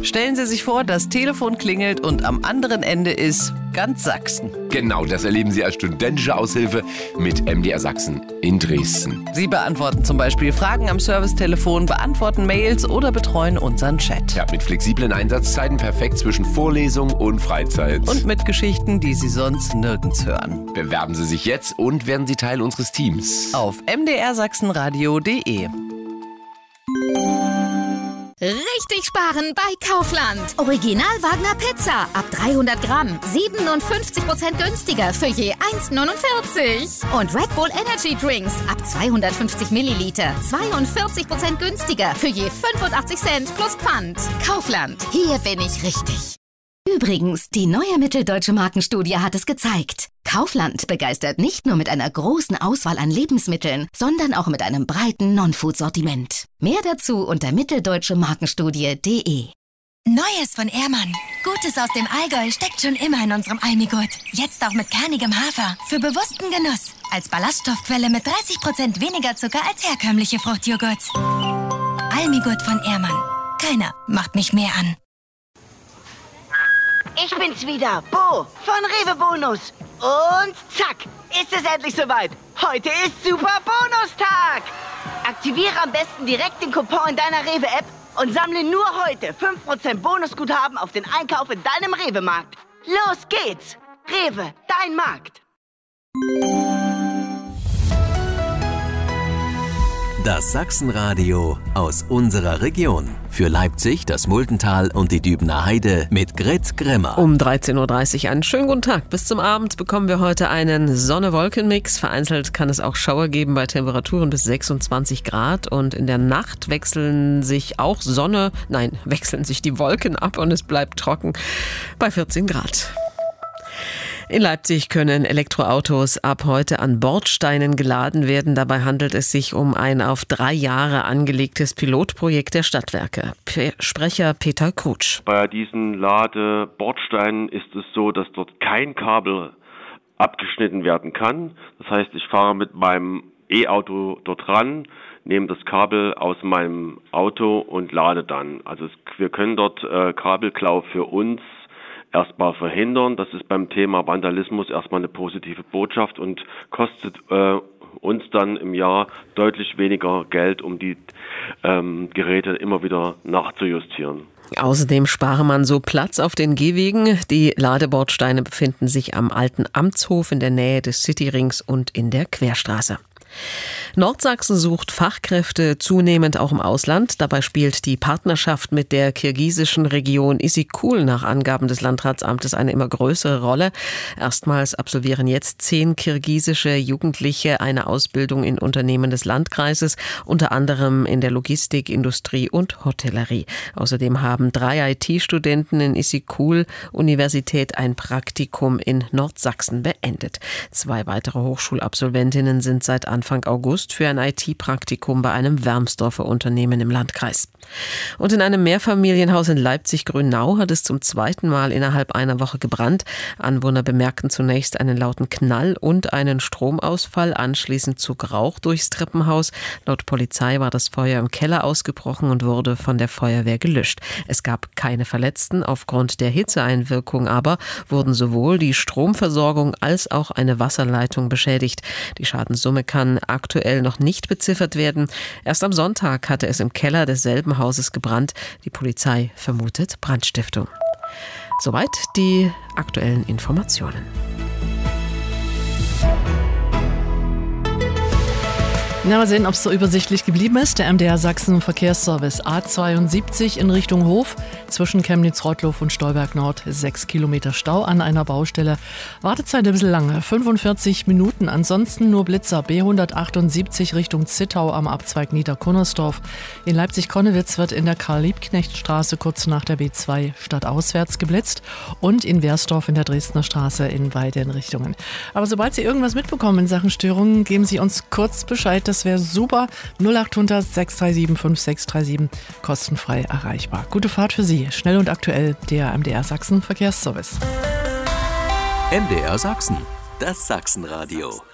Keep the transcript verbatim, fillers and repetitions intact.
Stellen Sie sich vor, das Telefon klingelt und am anderen Ende ist ganz Sachsen. Genau, das erleben Sie als studentische Aushilfe mit M D R Sachsen in Dresden. Sie beantworten zum Beispiel Fragen am Servicetelefon, beantworten Mails oder betreuen unseren Chat. Ja, mit flexiblen Einsatzzeiten perfekt zwischen Vorlesung und Freizeit. Und mit Geschichten, die Sie sonst nirgends hören. Bewerben Sie sich jetzt und werden Sie Teil unseres Teams. Auf m d r sachsenradio punkt de. Richtig sparen bei Kaufland. Original Wagner Pizza ab dreihundert Gramm. siebenundfünfzig Prozent günstiger für je eins neunundvierzig. Und Red Bull Energy Drinks ab zweihundertfünfzig Milliliter. zweiundvierzig Prozent günstiger für je fünfundachtzig Cent plus Pfand. Kaufland. Hier bin ich richtig. Übrigens, die neue Mitteldeutsche Markenstudie hat es gezeigt. Kaufland begeistert nicht nur mit einer großen Auswahl an Lebensmitteln, sondern auch mit einem breiten Non-Food-Sortiment. Mehr dazu unter mitteldeutsche markenstudie punkt de. Neues von Ehrmann. Gutes aus dem Allgäu steckt schon immer in unserem Almigurt. Jetzt auch mit kernigem Hafer. Für bewussten Genuss. Als Ballaststoffquelle mit dreißig Prozent weniger Zucker als herkömmliche Fruchtjoghurts. Almigurt von Ehrmann. Keiner macht mich mehr an. Ich bin's wieder, Bo von Rewe Bonus. Und zack, ist es endlich soweit. Heute ist Super Bonustag. Aktiviere am besten direkt den Coupon in deiner Rewe-App und sammle nur heute fünf Prozent Bonusguthaben auf den Einkauf in deinem Rewe-Markt. Los geht's. Rewe, dein Markt. Das Sachsenradio aus unserer Region. Für Leipzig, das Muldental und die Dübener Heide mit Grit Grimmer. Um dreizehn Uhr dreißig einen schönen guten Tag. Bis zum Abend bekommen wir heute einen Sonne-Wolken-Mix. Vereinzelt kann es auch Schauer geben bei Temperaturen bis sechsundzwanzig Grad. Und in der Nacht wechseln sich auch Sonne, nein, wechseln sich die Wolken ab und es bleibt trocken bei vierzehn Grad. In Leipzig können Elektroautos ab heute an Bordsteinen geladen werden. Dabei handelt es sich um ein auf drei Jahre angelegtes Pilotprojekt der Stadtwerke. P- Sprecher Peter Kutsch. Bei diesen Ladebordsteinen ist es so, dass dort kein Kabel abgeschnitten werden kann. Das heißt, ich fahre mit meinem E-Auto dort ran, nehme das Kabel aus meinem Auto und lade dann. Also es, wir können dort äh, Kabelklau für uns erstmal verhindern. Das ist beim Thema Vandalismus erstmal eine positive Botschaft und kostet äh, uns dann im Jahr deutlich weniger Geld, um die ähm, Geräte immer wieder nachzujustieren. Außerdem spare man so Platz auf den Gehwegen. Die Ladebordsteine befinden sich am alten Amtshof in der Nähe des Cityrings und in der Querstraße. Nordsachsen sucht Fachkräfte zunehmend auch im Ausland. Dabei spielt die Partnerschaft mit der kirgisischen Region Issyk-Kul nach Angaben des Landratsamtes eine immer größere Rolle. Erstmals absolvieren jetzt zehn kirgisische Jugendliche eine Ausbildung in Unternehmen des Landkreises, unter anderem in der Logistik, Industrie und Hotellerie. Außerdem haben drei I T-Studenten in Issyk-Kul Universität ein Praktikum in Nordsachsen beendet. Zwei weitere Hochschulabsolventinnen sind seit Anfang August für ein I T-Praktikum bei einem Wermsdorfer Unternehmen im Landkreis. Und in einem Mehrfamilienhaus in Leipzig-Grünau hat es zum zweiten Mal innerhalb einer Woche gebrannt. Anwohner bemerkten zunächst einen lauten Knall und einen Stromausfall. Anschließend zog Rauch durchs Treppenhaus. Laut Polizei war das Feuer im Keller ausgebrochen und wurde von der Feuerwehr gelöscht. Es gab keine Verletzten. Aufgrund der Hitzeeinwirkung aber wurden sowohl die Stromversorgung als auch eine Wasserleitung beschädigt. Die Schadenssumme kann aktuell noch nicht beziffert werden. Erst am Sonntag hatte es im Keller desselben Hauses gebrannt. Die Polizei vermutet Brandstiftung. Soweit die aktuellen Informationen. Na, mal sehen, ob es so übersichtlich geblieben ist. Der M D R Sachsen Verkehrsservice A zweiundsiebzig in Richtung Hof zwischen Chemnitz-Rottlow und Stolberg Nord. Sechs Kilometer Stau an einer Baustelle. Wartezeit ein bisschen lange, fünfundvierzig Minuten. Ansonsten nur Blitzer. B hundertachtundsiebzig Richtung Zittau am Abzweig Niederkunnersdorf. In Leipzig-Konnewitz wird in der Karl-Liebknecht-Straße kurz nach der B zwei stadtauswärts geblitzt. Und in Wersdorf in der Dresdner Straße in beiden Richtungen. Aber sobald Sie irgendwas mitbekommen in Sachen Störungen, geben Sie uns kurz Bescheid. Das wäre super. null acht hundert sechs drei sieben fünf sechs drei sieben, kostenfrei erreichbar. Gute Fahrt für Sie. Schnell und aktuell, der M D R Sachsen Verkehrsservice. M D R Sachsen, das Sachsenradio.